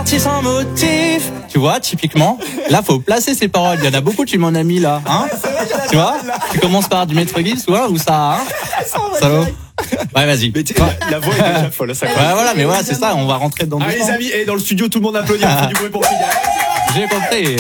parti sans motif. Tu vois, typiquement, là, faut placer ses paroles. Il y en a beaucoup, tu m'en as mis là, hein. Tu vois, tu commences par du Maître Gibbs, ou ça, hein. Salaud. Ouais, vas-y. Mais la voix est déjà folle, ça. Ouais, voilà, mais voilà, c'est ça, on va rentrer dans Allez, les amis, et dans le studio, tout le monde applaudit, on fait du bruit pour Fidèle. J'ai compris.